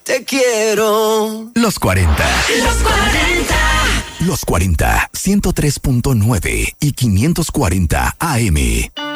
te quiero. Los 40. Los 40. Los 40, 103.9 y 540 AM.